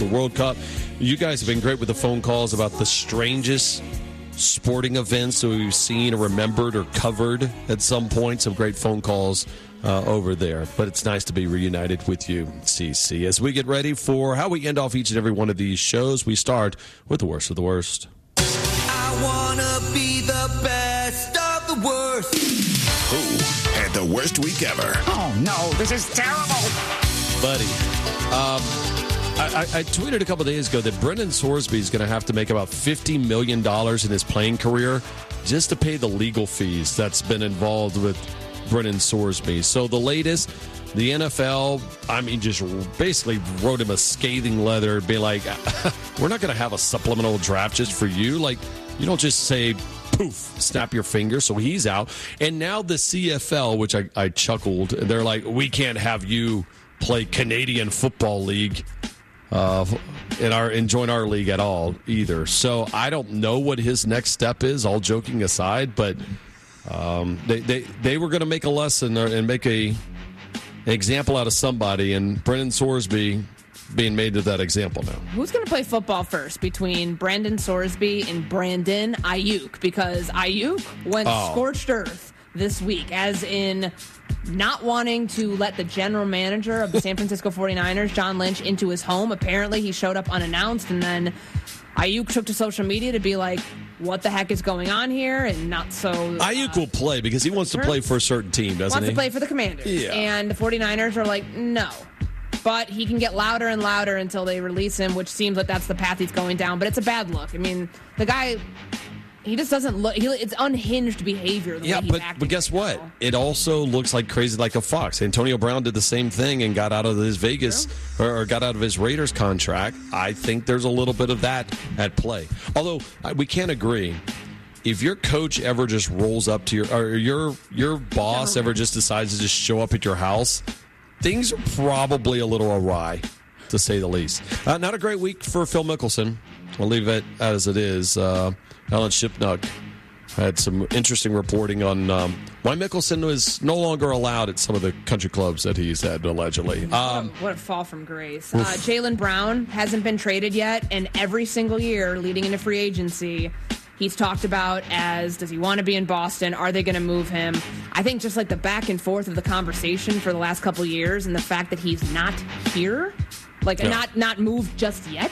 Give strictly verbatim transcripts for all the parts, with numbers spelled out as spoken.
the World Cup. You guys have been great with the phone calls about the strangest sporting events that we've seen or remembered or covered at some point. Some great phone calls uh, over there. But it's nice to be reunited with you, CeCe. As we get ready for how we end off each and every one of these shows, we start with the worst of the worst. I want to be the best of the worst. Who had the worst week ever? Oh, no, this is terrible. Buddy, um, I, I, I tweeted a couple of days ago that Brendan Sorsby is going to have to make about fifty million dollars in his playing career just to pay the legal fees that's been involved with Brendan Sorsby. So the latest, the N F L, I mean, just basically wrote him a scathing letter being like, we're not going to have a supplemental draft just for you. Like, you don't just say, poof, snap your finger. So he's out. And now the C F L, which I, I chuckled, they're like, we can't have you play Canadian Football League uh, in our and join our league at all either. So I don't know what his next step is, all joking aside, but um, they, they, they were going to make a lesson and make a an example out of somebody, and Brendan Sorsby being made to that example now. Who's going to play football first between Brandon Sorsby and Brandon Ayuk? Because Ayuk went Oh. scorched earth this week, as in not wanting to let the general manager of the San Francisco forty-niners, John Lynch, into his home. Apparently, he showed up unannounced, and then Ayuk took to social media to be like, what the heck is going on here? And not so... Uh, Ayuk will play because he wants to play for a certain team, doesn't wants he? to play for the Commanders. Yeah. And the forty-niners are like, no. But he can get louder and louder until they release him, which seems like that's the path he's going down. But it's a bad look. I mean, the guy, he just doesn't look, he, it's unhinged behavior. The Yeah, way he's but, acting but guess right what? now. It also looks like crazy like a fox. Antonio Brown did the same thing and got out of his Vegas or, or got out of his Raiders contract. I think there's a little bit of that at play. Although I- we can't agree. If your coach ever just rolls up to your, or your your boss ever just decides to just show up at your house, things are probably a little awry, to say the least. Uh, not a great week for Phil Mickelson. I'll leave it as it is. Uh, Alan Shipnuck had some interesting reporting on um, why Mickelson was no longer allowed at some of the country clubs that he's had, allegedly. Um, What a fall from grace. Uh, Jaylen Brown hasn't been traded yet, and every single year leading into free agency, he's talked about as, does he want to be in Boston? Are they going to move him? I think just like the back and forth of the conversation for the last couple of years and the fact that he's not here, like Yeah. not not moved just yet,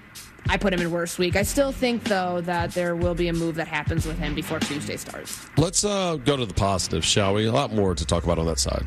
I put him in worst week. I still think, though, that there will be a move that happens with him before Tuesday starts. let's uh, go to the positives, shall we? A lot more to talk about on that side.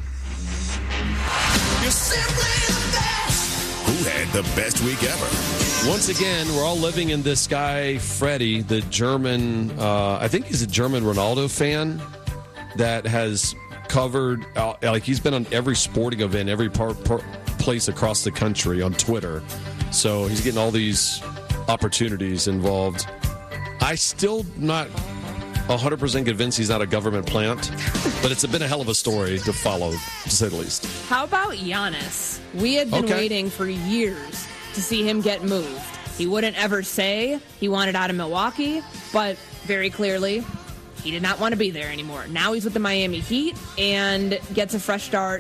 You're simply the best. Who had the best week ever? Once again, we're all living in this guy, Freddie, the German, uh, I think he's a German Ronaldo fan that has covered, uh, like he's been on every sporting event, every part, part, place across the country on Twitter. So he's getting all these opportunities involved. I still not one hundred percent convinced he's not a government plant, but it's been a hell of a story to follow, to say the least. How about Giannis? We had been Okay. waiting for years to see him get moved. He wouldn't ever say he wanted out of Milwaukee, but very clearly, he did not want to be there anymore. Now he's with the Miami Heat and gets a fresh start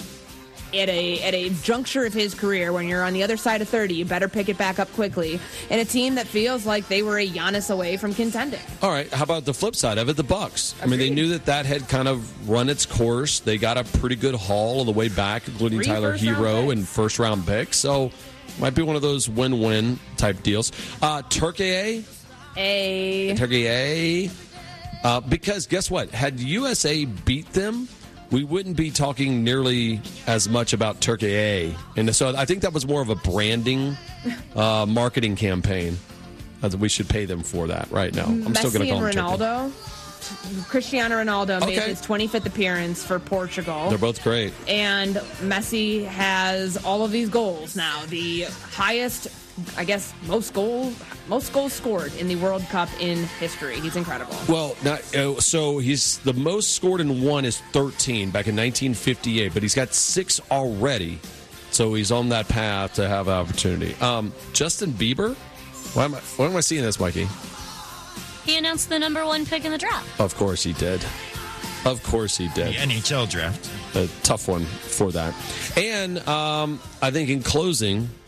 at a at a juncture of his career. When you're on the other side of thirty, you better pick it back up quickly. And a team that feels like they were a Giannis away from contending. All right, how about the flip side of it, the Bucks? I mean, they Agreed. knew that that had kind of run its course. They got a pretty good haul on the way back, including Three Tyler first-round Hero picks. and first-round picks. So might be one of those win-win type deals. Uh, Turkey, A Turkey, uh, because guess what? Had U S A beat them, we wouldn't be talking nearly as much about Turkey. And so I think that was more of a branding, uh, marketing campaign. Uh, we should pay them for that right now. I'm still going to Messi call and them Turkey. Ronaldo. Cristiano Ronaldo made Okay. his twenty-fifth appearance for Portugal. They're both great. And Messi has all of these goals now. The highest, I guess, most goals, most goals scored in the World Cup in history. He's incredible. Well, not, uh, so he's the most scored in one is thirteen back in nineteen fifty-eight, but he's got six already. So he's on that path to have an opportunity. Um, Justin Bieber? Why am I, why am I seeing this, Mikey? He announced the number one pick in the draft. Of course he did. Of course he did. The N H L draft. A tough one for that. And um, I think in closing,